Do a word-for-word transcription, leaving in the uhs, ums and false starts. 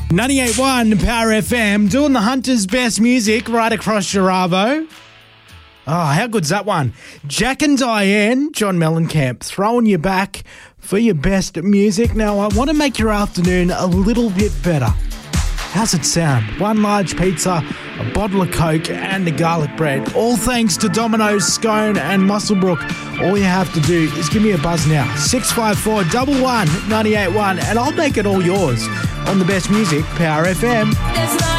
ninety-eight point one Power F M, doing the Hunter's best music right across your arvo. Oh, how good's that one? Jack and Diane, John Mellencamp, throwing you back for your best music. Now, I want to make your afternoon a little bit better. How's it sound? One large pizza, a bottle of Coke and a garlic bread. All thanks to Domino's, Scone and Muswellbrook. All you have to do is give me a buzz now. six five four, one one, nine eight one and I'll make it all yours on the best music, Power F M.